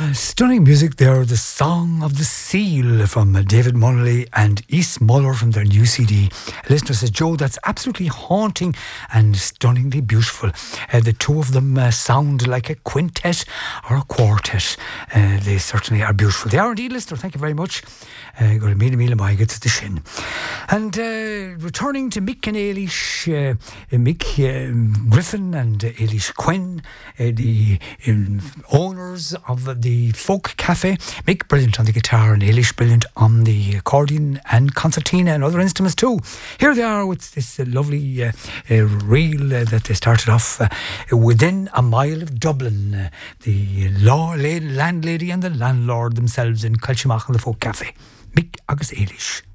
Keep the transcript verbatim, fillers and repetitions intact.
Stunning music there, the Song of the Seal from uh, David Munnelly and East Muller from their new C D. A listener says, Joe, that's absolutely haunting and stunningly beautiful. Uh, the two of them uh, sound like a quintet or a quartet. Uh, they certainly are beautiful. They are indeed, listener. Thank you very much. Uh, Go to Mila Mila Mai gets the shin. And uh, returning to Mick and Eilish, uh, Mick uh, Griffin and uh, Eilish Quinn, uh, the um, owners of the Folk Cafe. Mick brilliant on the guitar and Eilish brilliant on the accordion and concertina and other instruments too. Here they are with this uh, lovely uh, uh, reel uh, that they started off uh, within a mile of Dublin. Uh, the law, landlady and the landlord themselves in Culchimach and the Folk Cafe. Mick agus Eilish.